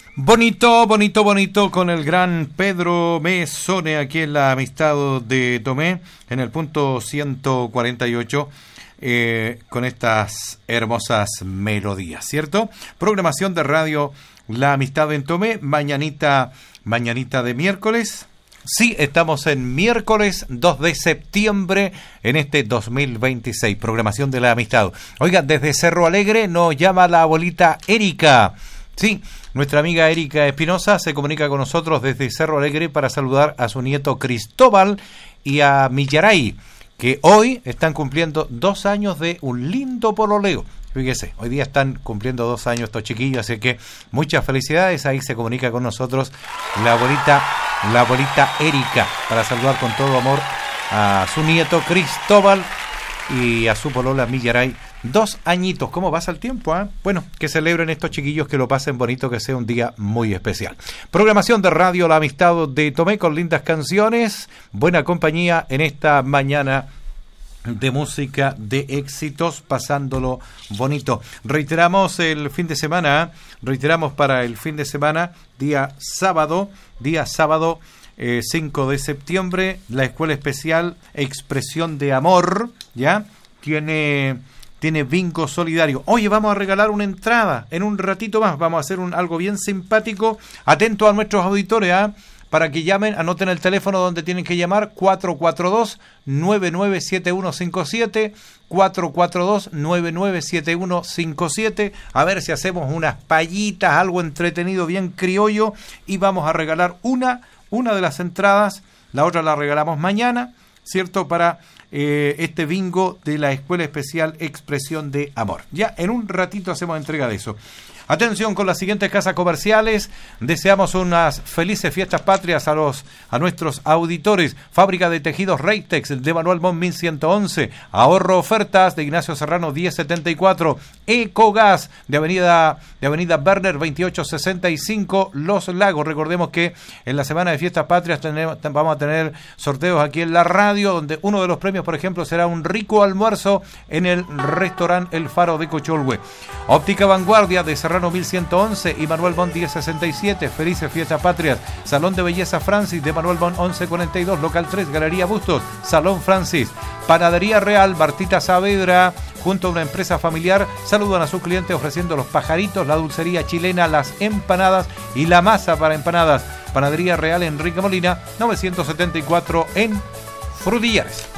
Bonito, bonito, bonito con el gran Pedro Mesone aquí en la Amistad de Tomé, en el punto 148, con estas hermosas melodías, ¿cierto? Programación de radio La Amistad en Tomé, mañanita de miércoles. Sí, estamos en miércoles 2 de septiembre en este 2026, programación de La Amistad. Oiga, desde Cerro Alegre nos llama la abuelita Erika. Sí, nuestra amiga Erika Espinosa se comunica con nosotros desde Cerro Alegre para saludar a su nieto Cristóbal y a Millaray, que hoy están cumpliendo 2 años de un lindo pololeo. Fíjese, hoy día están cumpliendo 2 años estos chiquillos, así que muchas felicidades. Ahí se comunica con nosotros la abuelita Erika para saludar con todo amor a su nieto Cristóbal y a su polola Millaray. 2 añitos, ¿cómo pasa el tiempo? Bueno, que celebren estos chiquillos, que lo pasen bonito, que sea un día muy especial. Programación de radio La Amistad de Tomé con lindas canciones, buena compañía en esta mañana de música, de éxitos, pasándolo bonito. Reiteramos para el fin de semana, día sábado 5 de septiembre, la Escuela Especial Expresión de Amor, ¿ya? Tiene bingo solidario. Oye, vamos a regalar una entrada en un ratito más. Vamos a hacer algo bien simpático. Atento a nuestros auditores, para que llamen, anoten el teléfono donde tienen que llamar, 442-997157, 442-997157. A ver si hacemos unas payitas, algo entretenido, bien criollo, y vamos a regalar una de las entradas. La otra la regalamos mañana, ¿cierto? Para este bingo de la Escuela Especial Expresión de Amor. Ya en un ratito hacemos entrega de eso. Atención con las siguientes casas comerciales. Deseamos unas felices fiestas patrias a nuestros auditores. Fábrica de tejidos Reitex de Manuel Montt 1111. Ahorro ofertas de Ignacio Serrano 1074. Ecogas de Avenida Werner 2865 Los Lagos. Recordemos que en la semana de fiestas patrias vamos a tener sorteos aquí en la radio, donde uno de los premios, por ejemplo, será un rico almuerzo en el restaurante El Faro de Cocholhue. Óptica Vanguardia de Serrano 1111 y Manuel Montt 1067. Felices fiestas patrias. Salón de Belleza Francis de Manuel Montt 1142, local 3, Galería Bustos, Salón Francis. Panadería Real Martita Saavedra, junto a una empresa familiar, saludan a sus clientes ofreciendo los pajaritos, la dulcería chilena, las empanadas y la masa para empanadas. Panadería Real Enrique Molina 974 en Frudillares.